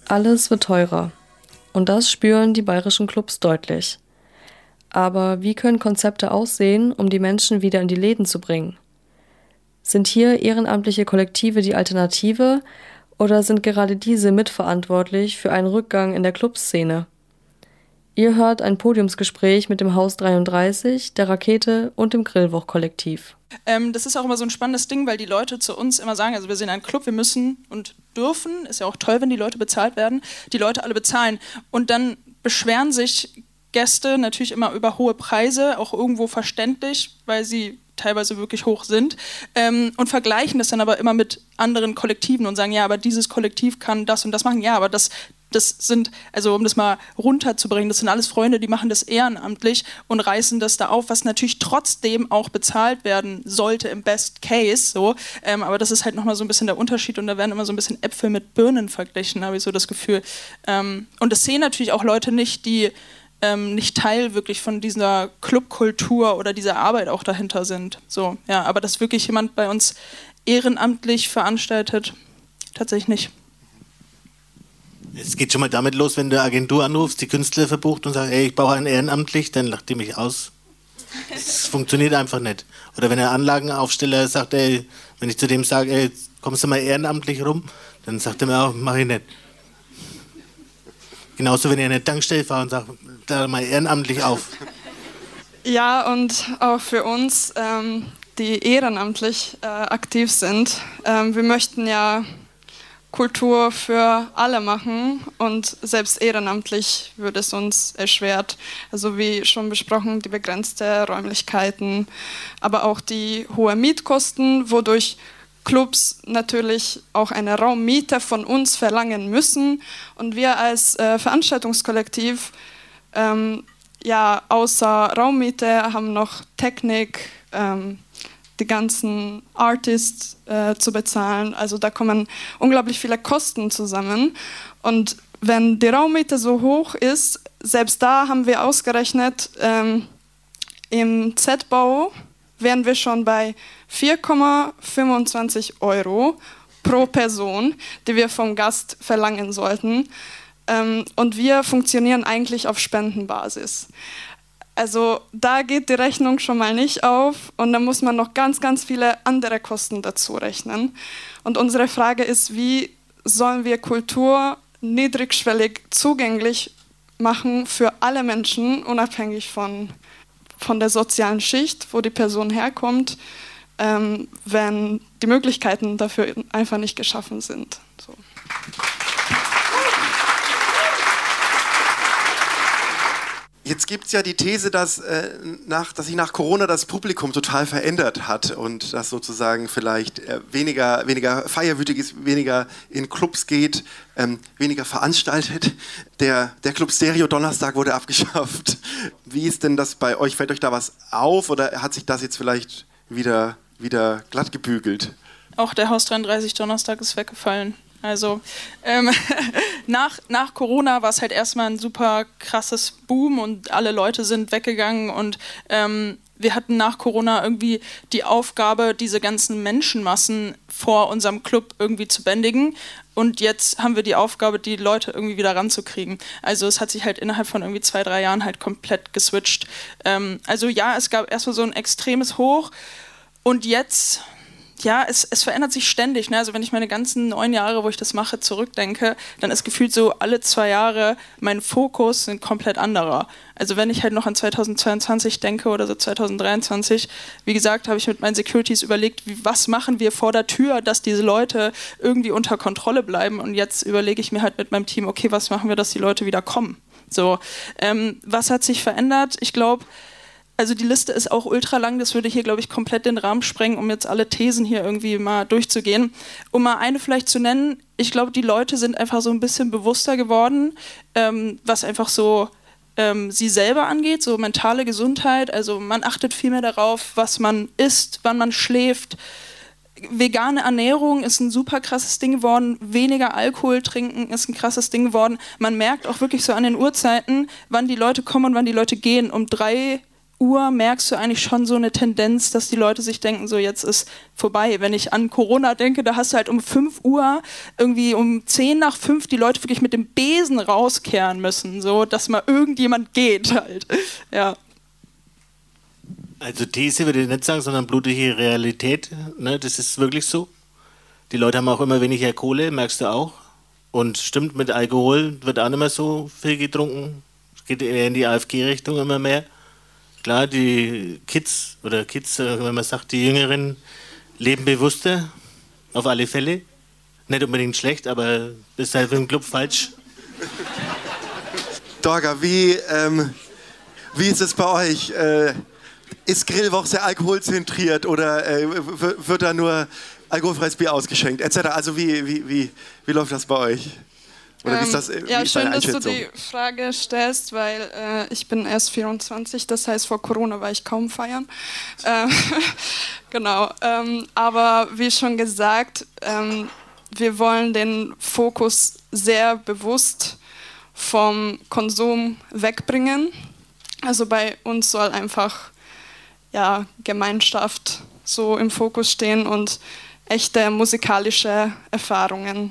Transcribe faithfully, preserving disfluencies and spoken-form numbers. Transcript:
Alles wird teurer. Und das spüren die bayerischen Clubs deutlich. Aber wie können Konzepte aussehen, um die Menschen wieder in die Läden zu bringen? Sind hier ehrenamtliche Kollektive die Alternative oder sind gerade diese mitverantwortlich für einen Rückgang in der Clubszene? Ihr hört ein Podiumsgespräch mit dem Haus dreiunddreißig, der Rakete und dem Grillwoch-Kollektiv. Ähm, das ist auch immer so ein spannendes Ding, weil die Leute zu uns immer sagen, also wir sind ein Club, wir müssen und dürfen, ist ja auch toll, wenn die Leute bezahlt werden, die Leute alle bezahlen. Und dann beschweren sich Gäste natürlich immer über hohe Preise, auch irgendwo verständlich, weil sie teilweise wirklich hoch sind, ähm, und vergleichen das dann aber immer mit anderen Kollektiven und sagen, ja, aber dieses Kollektiv kann das und das machen. Ja, aber das, das sind, also um das mal runterzubringen, das sind alles Freunde, die machen das ehrenamtlich und reißen das da auf, was natürlich trotzdem auch bezahlt werden sollte im Best Case, so. Ähm, aber das ist halt nochmal so ein bisschen der Unterschied und da werden immer so ein bisschen Äpfel mit Birnen verglichen, habe ich so das Gefühl. Ähm, und das sehen natürlich auch Leute nicht, die Ähm, nicht Teil wirklich von dieser Clubkultur oder dieser Arbeit auch dahinter sind. So, ja, aber dass wirklich jemand bei uns ehrenamtlich veranstaltet, tatsächlich nicht. Es geht schon mal damit los, wenn du eine Agentur anrufst, die Künstler verbucht und sagst, ey, ich brauche einen ehrenamtlich, dann lacht die mich aus. Das funktioniert einfach nicht. Oder wenn der Anlagenaufsteller sagt, ey, wenn ich zu dem sage, ey, kommst du mal ehrenamtlich rum, dann sagt er mir auch, mach ich nicht. Genauso, wenn ihr eine Tankstelle fahrt und sagt, da mal ehrenamtlich auf. Ja, und auch für uns, ähm, die ehrenamtlich äh, aktiv sind. Ähm, wir möchten ja Kultur für alle machen und selbst ehrenamtlich würde es uns erschwert. Also wie schon besprochen, die begrenzte Räumlichkeiten, aber auch die hohen Mietkosten, wodurch Clubs natürlich auch eine Raummiete von uns verlangen müssen und wir als äh, Veranstaltungskollektiv ähm, ja, außer Raummiete haben noch Technik, ähm, die ganzen Artists äh, zu bezahlen, also da kommen unglaublich viele Kosten zusammen und wenn die Raummiete so hoch ist, selbst da haben wir ausgerechnet, ähm, im Z-Bau wären wir schon bei vier Komma fünfundzwanzig Euro pro Person, die wir vom Gast verlangen sollten. Ähm, und wir funktionieren eigentlich auf Spendenbasis. Also da geht die Rechnung schon mal nicht auf und da muss man noch ganz, ganz viele andere Kosten dazu rechnen. Und unsere Frage ist, wie sollen wir Kultur niedrigschwellig zugänglich machen für alle Menschen, unabhängig von von der sozialen Schicht, wo die Person herkommt, ähm, wenn die Möglichkeiten dafür einfach nicht geschaffen sind. So. Jetzt gibt es ja die These, dass, äh, nach, dass sich nach Corona das Publikum total verändert hat und dass sozusagen vielleicht äh, weniger, weniger feierwütig ist, weniger in Clubs geht, ähm, weniger veranstaltet. Der, der Club Stereo Donnerstag wurde abgeschafft. Wie ist denn das bei euch? Fällt euch da was auf oder hat sich das jetzt vielleicht wieder, wieder glatt gebügelt? Auch der Haus dreiunddreißig Donnerstag ist weggefallen. Also ähm, nach, nach Corona war es halt erstmal ein super krasses Boom und alle Leute sind weggegangen und ähm, wir hatten nach Corona irgendwie die Aufgabe, diese ganzen Menschenmassen vor unserem Club irgendwie zu bändigen und jetzt haben wir die Aufgabe, die Leute irgendwie wieder ranzukriegen. Also es hat sich halt innerhalb von irgendwie zwei, drei Jahren halt komplett geswitcht. Ähm, also ja, es gab erstmal so ein extremes Hoch und jetzt... Ja, es, es verändert sich ständig. Ne? Also wenn ich meine ganzen neun Jahre, wo ich das mache, zurückdenke, dann ist gefühlt so alle zwei Jahre mein Fokus ein komplett anderer. Also wenn ich halt noch an zweitausendzweiundzwanzig denke oder so zweitausenddreiundzwanzig, wie gesagt, habe ich mit meinen Securities überlegt, wie, was machen wir vor der Tür, dass diese Leute irgendwie unter Kontrolle bleiben. Und jetzt überlege ich mir halt mit meinem Team, okay, was machen wir, dass die Leute wieder kommen. So, ähm, was hat sich verändert? Ich glaube, also die Liste ist auch ultra lang, das würde hier, glaube ich, komplett den Rahmen sprengen, um jetzt alle Thesen hier irgendwie mal durchzugehen. Um mal eine vielleicht zu nennen, ich glaube, die Leute sind einfach so ein bisschen bewusster geworden, ähm, was einfach so ähm, sie selber angeht, so mentale Gesundheit. Also man achtet viel mehr darauf, was man isst, wann man schläft. Vegane Ernährung ist ein super krasses Ding geworden, weniger Alkohol trinken ist ein krasses Ding geworden. Man merkt auch wirklich so an den Uhrzeiten, wann die Leute kommen und wann die Leute gehen. Um drei Uhr merkst du eigentlich schon so eine Tendenz, dass die Leute sich denken, so jetzt ist vorbei. Wenn ich an Corona denke, da hast du halt um fünf Uhr, irgendwie um zehn nach fünf die Leute wirklich mit dem Besen rauskehren müssen, so dass mal irgendjemand geht halt. Ja. Also These würde ich nicht sagen, sondern blutige Realität. Ne? Das ist wirklich so. Die Leute haben auch immer weniger Kohle, merkst du auch. Und stimmt, mit Alkohol wird auch nicht mehr so viel getrunken. Es geht eher in die A F G-Richtung immer mehr. Klar, die Kids oder Kids, wenn man sagt, die Jüngeren leben bewusster, auf alle Fälle. Nicht unbedingt schlecht, aber das ist halt im Club falsch. Dorga, wie, ähm, wie ist es bei euch? Äh, ist Grillwoch sehr alkoholzentriert oder äh, wird da nur alkoholfreies Bier ausgeschenkt, et cetera? Also wie, wie, wie, wie läuft das bei euch? Oder wie ist das, wie ja, ist schön, deine dass du Einschätzung? die Frage stellst, weil äh, ich bin erst vierundzwanzig, das heißt vor Corona war ich kaum feiern. Ähm, genau, ähm, aber wie schon gesagt, ähm, wir wollen den Fokus sehr bewusst vom Konsum wegbringen. Also bei uns soll einfach ja, Gemeinschaft so im Fokus stehen und echte musikalische Erfahrungen